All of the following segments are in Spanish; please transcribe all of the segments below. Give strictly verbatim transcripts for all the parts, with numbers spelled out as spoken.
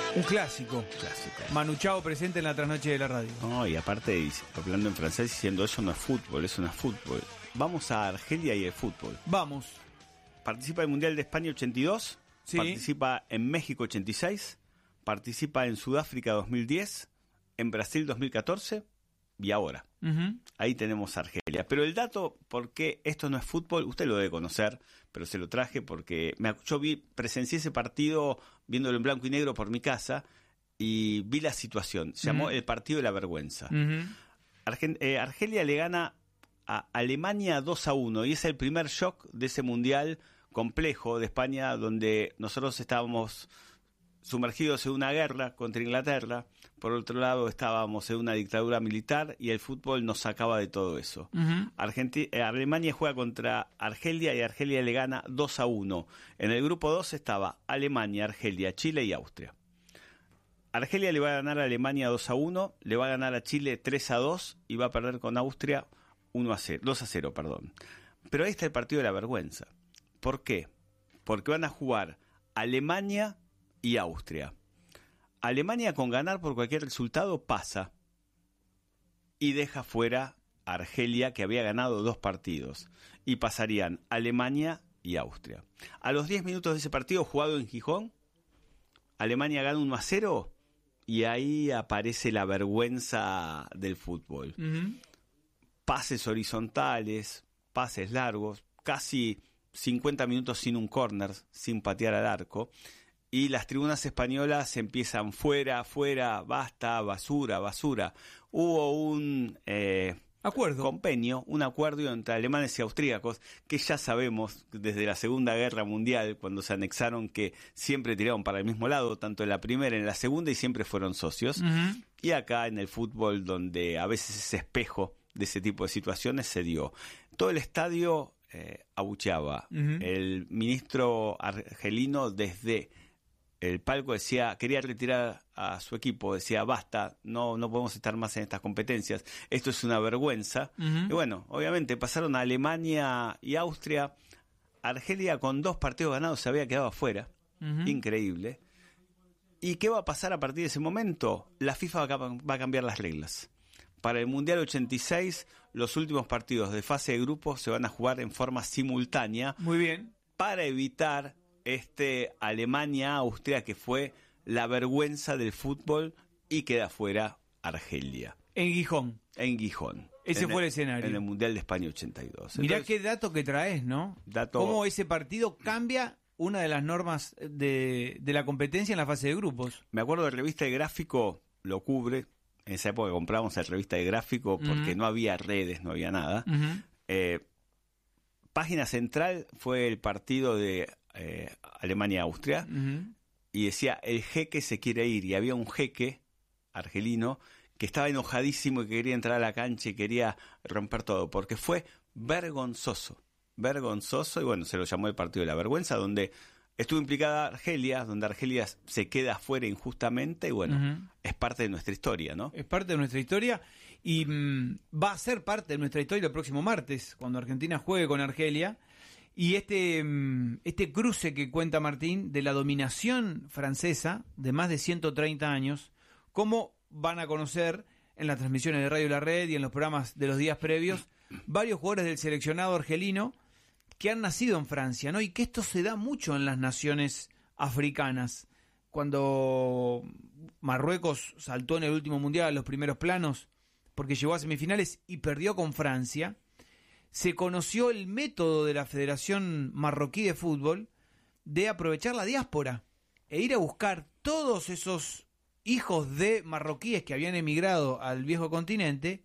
Un clásico. Clásico. Manu Chao presente en la trasnoche de la radio. No, y aparte, hablando en francés, diciendo eso no es fútbol, eso no es fútbol. Vamos a Argelia y el fútbol. Vamos. Participa en el Mundial de España ochenta y dos, Sí. participa en México ochenta y seis, participa en Sudáfrica dos mil diez, en Brasil dos mil catorce y ahora. Uh-huh. Ahí tenemos Argelia. Pero el dato, por qué esto no es fútbol, usted lo debe conocer, pero se lo traje porque me, yo vi, presencié ese partido viéndolo en blanco y negro por mi casa y vi la situación. Se llamó Uh-huh. el partido de la vergüenza. Uh-huh. Argen- eh, Argelia le gana a Alemania dos a uno y es el primer shock de ese mundial complejo de España, donde nosotros estábamos sumergidos en una guerra contra Inglaterra, por otro lado estábamos en una dictadura militar y el fútbol nos sacaba de todo eso. Uh-huh. Argenti- eh, Alemania juega contra Argelia y Argelia le gana dos a uno. En el grupo dos estaba Alemania, Argelia, Chile y Austria. Argelia le va a ganar a Alemania dos a uno, le va a ganar a Chile tres a dos y va a perder con Austria uno a cero, dos a cero, perdón. Pero ahí está el partido de la vergüenza. ¿Por qué? Porque van a jugar Alemania y Austria. Alemania con ganar por cualquier resultado pasa y deja fuera a Argelia, que había ganado dos partidos, y pasarían Alemania y Austria. A los diez minutos de ese partido jugado en Gijón, Alemania gana uno a cero y ahí aparece la vergüenza del fútbol. Uh-huh. Pases horizontales, pases largos, casi cincuenta minutos sin un córner, sin patear al arco, y las tribunas españolas empiezan fuera, fuera, basta, basura, basura. Hubo un eh, Acuerdo. convenio, un acuerdo entre alemanes y austríacos, que ya sabemos desde la Segunda Guerra Mundial, cuando se anexaron, que siempre tiraron para el mismo lado, tanto en la primera en la segunda, y siempre fueron socios. Uh-huh. Y acá en el fútbol, donde a veces ese espejo de ese tipo de situaciones se dio. Todo el estadio eh, abucheaba. Uh-huh. El ministro argelino desde el palco decía, quería retirar a su equipo, decía, basta, no, no podemos estar más en estas competencias, esto es una vergüenza. Uh-huh. Y bueno, obviamente pasaron a Alemania y Austria. Argelia con dos partidos ganados se había quedado afuera. Uh-huh. Increíble. ¿Y qué va a pasar a partir de ese momento? La FIFA va a, va a cambiar las reglas. Para el Mundial ochenta y seis, los últimos partidos de fase de grupos se van a jugar en forma simultánea. Muy bien. Para evitar este Alemania-Austria, que fue la vergüenza del fútbol, y queda fuera Argelia. En Gijón. En Gijón. Ese en fue el escenario. En el Mundial de España ochenta y dos. Mirá Entonces, qué dato que traes, ¿no? Dato- Cómo ese partido cambia una de las normas de, de la competencia en la fase de grupos. me acuerdo de Revista de Gráfico, lo cubre. En esa época compramos la Revista de Gráfico porque Ujú. no había redes, no había nada. Uh-huh. Eh, página central fue el partido de eh, Alemania-Austria, Uh-huh. y decía, el jeque se quiere ir, y había un jeque argelino que estaba enojadísimo y que quería entrar a la cancha y quería romper todo, porque fue vergonzoso, vergonzoso, y bueno, se lo llamó el partido de la vergüenza, donde estuvo implicada Argelia, donde Argelia se queda afuera injustamente, y bueno, Uh-huh. es parte de nuestra historia, ¿no? Es parte de nuestra historia y mm, va a ser parte de nuestra historia el próximo martes, cuando Argentina juegue con Argelia. Y este, mm, este cruce que cuenta Martín de la dominación francesa de más de ciento treinta años, cómo van a conocer en las transmisiones de Radio La Red y en los programas de los días previos varios jugadores del seleccionado argelino que han nacido en Francia, ¿no? Y que esto se da mucho en las naciones africanas. Cuando Marruecos saltó en el último mundial a los primeros planos porque llegó a semifinales y perdió con Francia, se conoció el método de la Federación Marroquí de Fútbol de aprovechar la diáspora e ir a buscar todos esos hijos de marroquíes que habían emigrado al viejo continente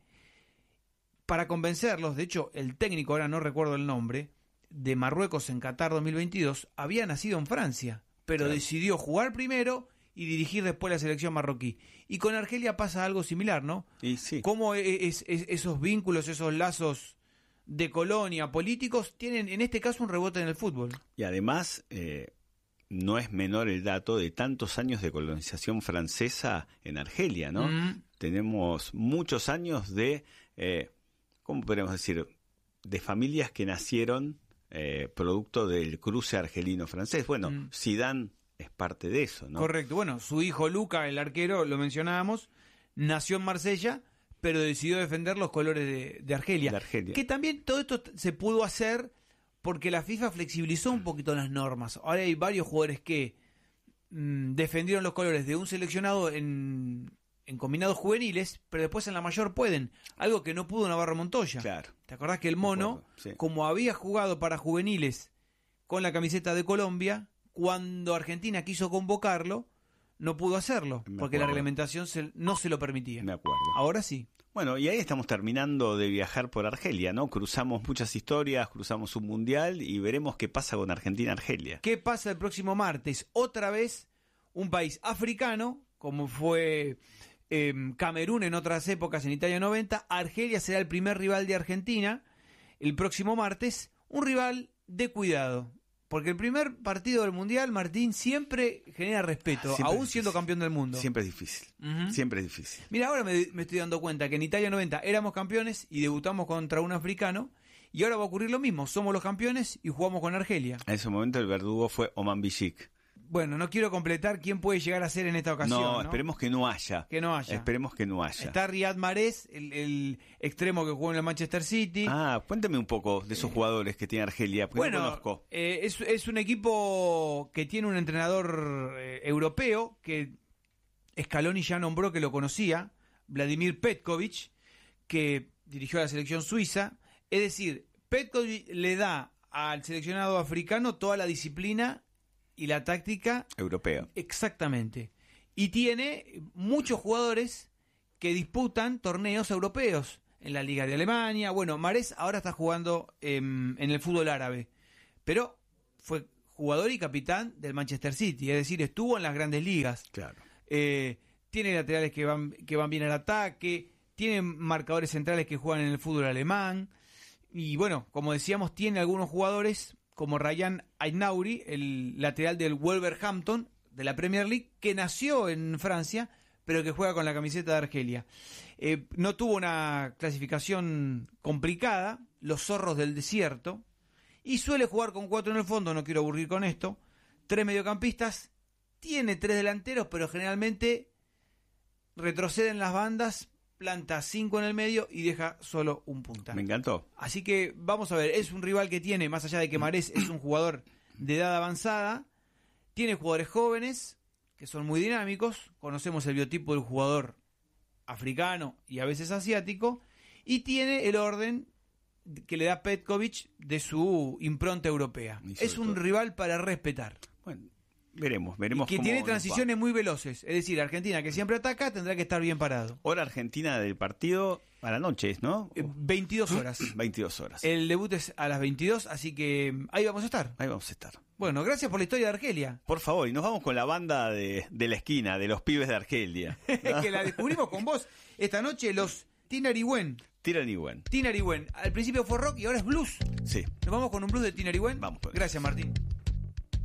para convencerlos. De hecho, el técnico, ahora no recuerdo el nombre, de Marruecos en Qatar dos mil veintidós había nacido en Francia, pero Claro. decidió jugar primero y dirigir después la selección marroquí. Y con Argelia pasa algo similar, ¿no? Y sí. Cómo es, es- esos vínculos, esos lazos de colonia políticos tienen en este caso un rebote en el fútbol. Y además, eh, no es menor el dato de tantos años de colonización francesa en Argelia, ¿no? Mm. Tenemos muchos años de, eh, ¿cómo podríamos decir? De familias que nacieron eh, producto del cruce argelino-francés. Bueno, Mm. Zidane es parte de eso, ¿no? Correcto. Bueno, su hijo Luca, el arquero, lo mencionábamos, nació en Marsella, pero decidió defender los colores de, de Argelia. De Argelia. Que también todo esto se pudo hacer porque la FIFA flexibilizó un poquito las normas. Ahora hay varios jugadores que mmm, defendieron los colores de un seleccionado en, en combinados juveniles, pero después en la mayor pueden. Algo que no pudo Navarro Montoya. Claro. ¿Te acordás que el Mono, sí. como había jugado para juveniles con la camiseta de Colombia, cuando Argentina quiso convocarlo, no pudo hacerlo, Me porque acuerdo. la reglamentación se, no se lo permitía. Me acuerdo. Ahora sí. Bueno, y ahí estamos terminando de viajar por Argelia, ¿no? Cruzamos muchas historias, cruzamos un mundial y veremos qué pasa con Argentina-Argelia. ¿Qué pasa el próximo martes? Otra vez un país africano, como fue eh, Camerún en otras épocas en Italia noventa. Argelia será el primer rival de Argentina el próximo martes. Un rival de cuidado. Porque el primer partido del Mundial, Martín, siempre genera respeto, Siempre aún es siendo difícil. campeón del mundo. Siempre es difícil. Ujú. Siempre es difícil. Mira, ahora me, me estoy dando cuenta que en Italia noventa éramos campeones y debutamos contra un africano, y ahora va a ocurrir lo mismo, somos los campeones y jugamos con Argelia. En ese momento el verdugo fue Oman Bijik. Bueno, no quiero completar quién puede llegar a ser en esta ocasión. No, No, esperemos que no haya. Que no haya. Esperemos que no haya. Está Riyad Mahrez, el, el extremo que jugó en el Manchester City. Ah, cuéntame un poco de esos jugadores que tiene Argelia, porque Bueno, no conozco. eh, es, es un equipo que tiene un entrenador eh, europeo que Scaloni ya nombró que lo conocía, Vladimir Petkovic, que dirigió a la selección suiza. Es decir, Petkovic le da al seleccionado africano toda la disciplina y la táctica. Europeo. Exactamente. Y tiene muchos jugadores que disputan torneos europeos en la Liga de Alemania. Bueno, Mahrez ahora está jugando eh, en el fútbol árabe, pero fue jugador y capitán del Manchester City, es decir, estuvo en las grandes ligas. Claro. Eh, tiene laterales que van, que van bien al ataque, tiene marcadores centrales que juegan en el fútbol alemán. Y bueno, como decíamos, tiene algunos jugadores como Ryan Ainauri, el lateral del Wolverhampton de la Premier League, que nació en Francia, pero que juega con la camiseta de Argelia. Eh, no tuvo una clasificación complicada, los zorros del desierto, y suele jugar con cuatro en el fondo, no quiero aburrir con esto, tres mediocampistas, tiene tres delanteros, pero generalmente retrocede en las bandas, planta cinco en el medio y deja solo un punta. Me encantó. Así que vamos a ver, es un rival que tiene, más allá de que Mahrez es un jugador de edad avanzada, tiene jugadores jóvenes que son muy dinámicos, conocemos el biotipo del jugador africano y a veces asiático, y tiene el orden que le da Petkovic de su impronta europea. Es un todo. rival para respetar. Bueno, veremos, veremos Y que cómo tiene nos transiciones muy veloces, es decir, Argentina que siempre ataca tendrá que estar bien parado. va. Hora argentina del partido a la noche, ¿no? Eh, veintidós horas. veintidós horas. El debut es a las veintidós, así que ahí vamos a estar. Ahí vamos a estar. Bueno, gracias por la historia de Argelia. Por favor, y nos vamos con la banda de, de la esquina, de los pibes de Argelia. Que la descubrimos con vos esta noche, los Tinariwen. Tiran y buen. Tinariwen. Al principio fue rock y ahora es blues. Sí. Nos vamos con un blues de Tinariwen. Vamos con Gracias, Martín.